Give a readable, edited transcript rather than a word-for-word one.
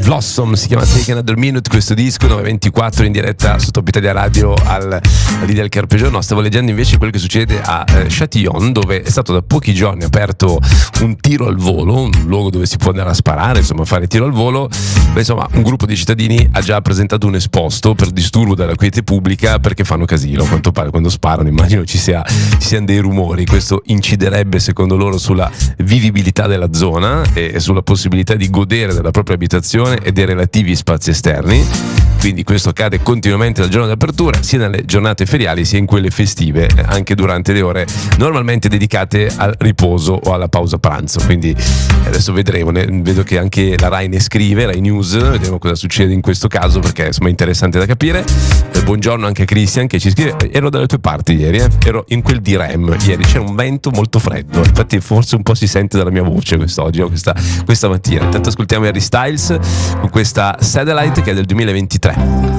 Blossom, si chiama Take Another Minute questo disco, 9:24 in diretta su Top Italia Radio lì del Carpeggiano. No, stavo leggendo invece quello che succede a Châtillon, dove è stato da pochi giorni aperto un tiro al volo, un luogo dove si può andare a sparare, insomma fare tiro al volo. Beh, insomma, un gruppo di cittadini ha già presentato un esposto per disturbo della quiete pubblica perché fanno casino, a quanto pare quando sparano immagino ci siano dei rumori. Questo inciderebbe secondo loro sulla vivibilità della zona e sulla possibilità di godere della propria abitazione e dei relativi spazi esterni. Quindi questo accade continuamente dal giorno di apertura, sia nelle giornate feriali sia in quelle festive, anche durante le ore normalmente dedicate al riposo o alla pausa pranzo. Quindi adesso vedremo, vedo che anche la Rai ne scrive, Rai News, vedremo cosa succede in questo caso perché insomma è interessante da capire. Buongiorno anche a Christian che ci scrive: ero dalle tue parti ieri, ero in quel di Rem ieri, c'era un vento molto freddo, infatti forse un po' si sente dalla mia voce quest'oggi, questa mattina. Intanto ascoltiamo Harry Styles con questa Satellite che è del 2023.